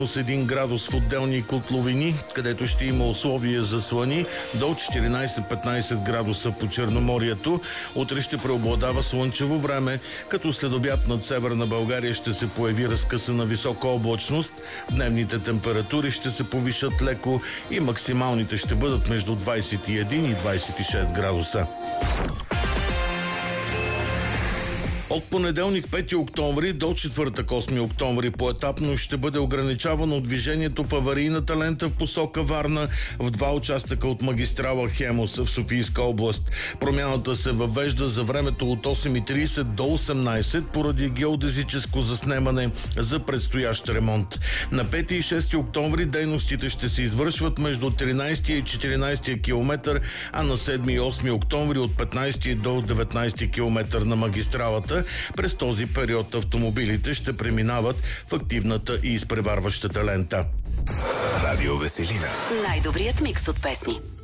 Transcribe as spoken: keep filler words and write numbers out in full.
С един градус в отделни котловини, където ще има условия за слани, до четиринайсет-петнайсет градуса по Черноморието. Утре ще преобладава слънчево време, като след обяд над северна България ще се появи разкъсана висока облачност. Дневните температури ще се повишат леко и максималните ще бъдат между двайсет и един и двайсет и шест градуса. От понеделник пети октомври до четвъртък осми октомври поетапно ще бъде ограничавано движението в аварийната лента в посока Варна в два участъка от магистрала Хемус в Софийска област. Промяната се въвежда за времето от осем и трийсет до осемнайсет поради геодезическо заснемане за предстоящ ремонт. На пети и шести октомври дейностите ще се извършват между тринайсети и четиринайсети километър, а на седми и осми октомври от петнайсети до деветнайсети километър на магистралата. През този период автомобилите ще преминават в активната и изпреварващата лента. Радио Веселина. Най-добрият микс от песни.